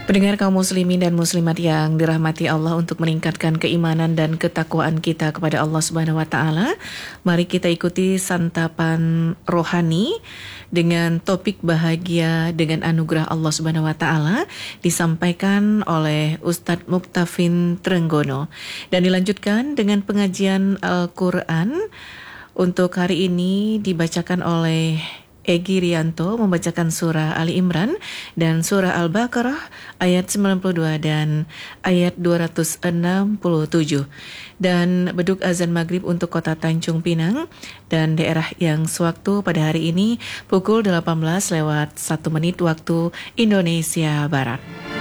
Pendengar kaum muslimin dan muslimat yang dirahmati Allah, untuk meningkatkan keimanan dan ketakwaan kita kepada Allah Subhanahu wa taala, mari kita ikuti santapan rohani dengan topik bahagia dengan anugerah Allah Subhanahu wa taala, disampaikan oleh Ustadz Muktafin Trenggono dan dilanjutkan dengan pengajian Al-Qur'an. Untuk hari ini dibacakan oleh Egi Rianto, membacakan surah Ali Imran dan surah Al-Baqarah ayat 92 dan ayat 267. Dan beduk azan maghrib untuk kota Tanjung Pinang dan daerah yang sewaktu pada hari ini pukul 18 lewat 1 menit waktu Indonesia Barat.